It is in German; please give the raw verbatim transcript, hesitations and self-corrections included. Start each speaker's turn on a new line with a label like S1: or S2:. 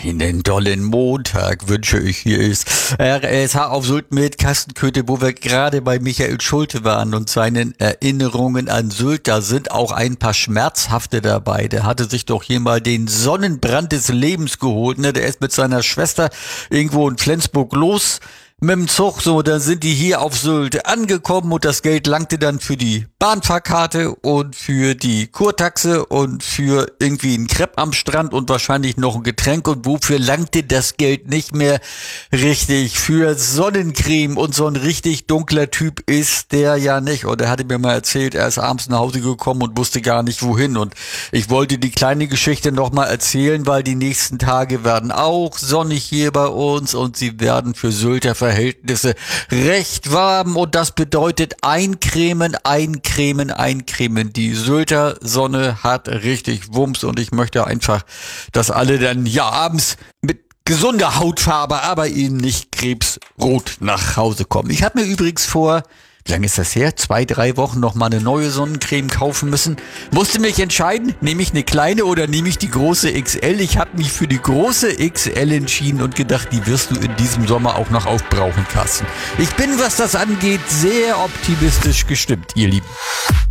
S1: Einen dollen Montag wünsche ich. Hier ist R S H auf Sylt mit Carsten Köthe, wo wir gerade bei Michael Schulte waren und seinen Erinnerungen an Sylt. Da sind auch ein paar schmerzhafte dabei. Der hatte sich doch hier mal den Sonnenbrand des Lebens geholt. Ne? Der ist mit seiner Schwester irgendwo in Flensburg los mit dem Zug. So, da sind die hier auf Sylt angekommen und das Geld langte dann für die Bahnfahrkarte und für die Kurtaxe und für irgendwie einen Crepe am Strand und wahrscheinlich noch ein Getränk. Und wofür langte das Geld nicht mehr richtig? Für Sonnencreme. Und so ein richtig dunkler Typ ist der ja nicht. Und er hatte mir mal erzählt, er ist abends nach Hause gekommen und wusste gar nicht wohin. Und ich wollte die kleine Geschichte noch mal erzählen, weil die nächsten Tage werden auch sonnig hier bei uns und sie werden für Sylter Verhältnisse recht warm. Und das bedeutet eincremen, eincremen. Cremen, eincremen. Die Sylter Sonne hat richtig Wumms und ich möchte einfach, dass alle dann ja abends mit gesunder Hautfarbe, aber eben nicht krebsrot nach Hause kommen. Ich habe mir übrigens vor, wie lange ist das her? Zwei, drei Wochen noch mal eine neue Sonnencreme kaufen müssen. Musste mich entscheiden, nehme ich eine kleine oder nehme ich die große X L? Ich habe mich für die große X L entschieden und gedacht, die wirst du in diesem Sommer auch noch aufbrauchen, Carsten. Ich bin, was das angeht, sehr optimistisch gestimmt, ihr Lieben.